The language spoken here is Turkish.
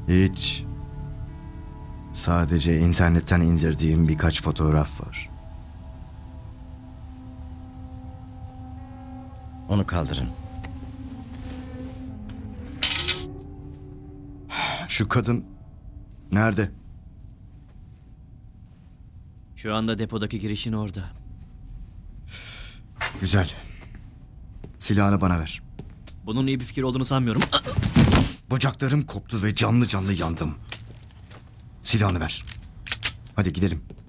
Hiç. Sadece internetten indirdiğim birkaç fotoğraf var. Onu kaldırın. Şu kadın nerede? Şu anda depodaki girişin orada. Güzel. Silahını bana ver. Bunun iyi bir fikir olduğunu sanmıyorum. Bacaklarım koptu ve canlı canlı yandım. Silahını ver. Hadi gidelim.